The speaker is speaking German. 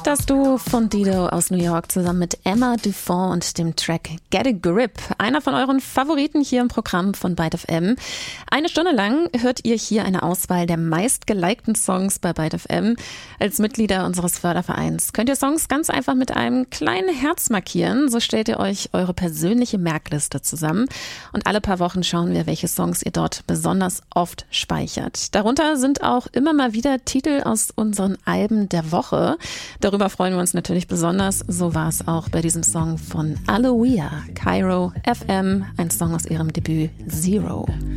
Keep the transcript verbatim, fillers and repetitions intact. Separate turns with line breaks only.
Das Duo von Dido aus New York zusammen mit Emma Dufont und dem Track Get a Grip. Einer von euren Favoriten hier im Programm von Byte F M. Eine Stunde lang hört ihr hier eine Auswahl der meistgelikten Songs bei Byte F M. Als Mitglieder unseres Fördervereins könnt ihr Songs ganz einfach mit einem kleinen Herz markieren. So stellt ihr euch eure persönliche Merkliste zusammen. Und alle paar Wochen schauen wir, welche Songs ihr dort besonders oft speichert. Darunter sind auch immer mal wieder Titel aus unseren Alben der Woche. Darüber freuen wir uns natürlich besonders. So war es auch bei diesem Song von Aloia, Cairo F M, ein Song aus ihrem Debüt Zero.